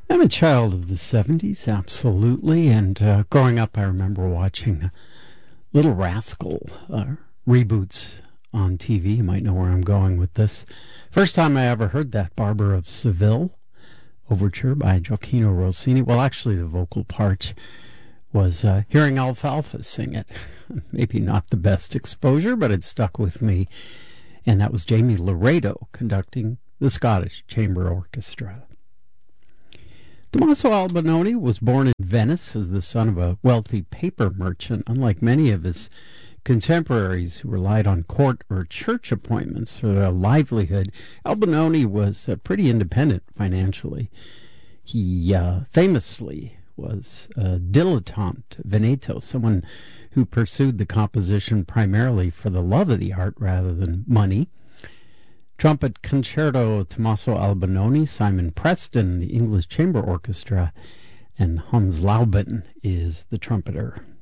I'm a child of the 70s, absolutely, and growing up I remember watching Little Rascal reboots on TV. You might know where I'm going with this. First time I ever heard that Barber of Seville overture by Gioacchino Rossini. Well, actually the vocal part was hearing Alfalfa sing it. Maybe not the best exposure, but it stuck with me. And that was Jamie Laredo conducting the Scottish Chamber Orchestra. Tommaso Albinoni was born in Venice as the son of a wealthy paper merchant. Unlike many of his contemporaries who relied on court or church appointments for their livelihood, Albinoni was pretty independent financially. He famously was a dilettante Veneto, someone who pursued the composition primarily for the love of the art rather than money. Trumpet Concerto Tommaso Albinoni, Simon Preston, the English Chamber Orchestra, and Hans Laubin is the trumpeter.